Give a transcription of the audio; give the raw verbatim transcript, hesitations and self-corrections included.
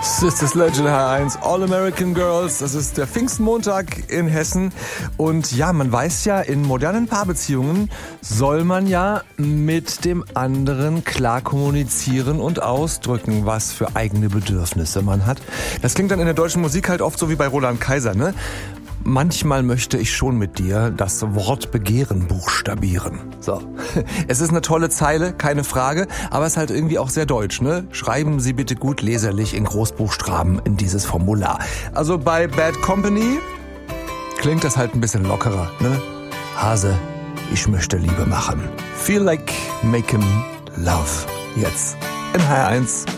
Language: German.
Sister Sledge in H eins, All American Girls. Das ist der Pfingstmontag in Hessen. Und ja, man weiß ja, in modernen Paarbeziehungen soll man ja mit dem anderen klar kommunizieren und ausdrücken, was für eigene Bedürfnisse man hat. Das klingt dann in der deutschen Musik halt oft so wie bei Roland Kaiser, ne? Manchmal möchte ich schon mit dir das Wort Begehren buchstabieren. So. Es ist eine tolle Zeile, keine Frage, aber es ist halt irgendwie auch sehr deutsch, ne? Schreiben Sie bitte gut leserlich in Großbuchstaben in dieses Formular. Also bei Bad Company klingt das halt ein bisschen lockerer, ne? Hase, ich möchte Liebe machen. Feel like making love. Jetzt in H eins.